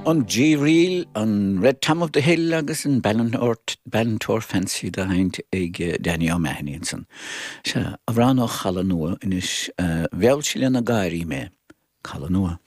An G-Reel an Red Tam of the Hill agus an Ballantor Fancy da haint ag Danny O'Mahony-san. Se a bhrán ó chala nua inis bheall síle na gairí me chala nua.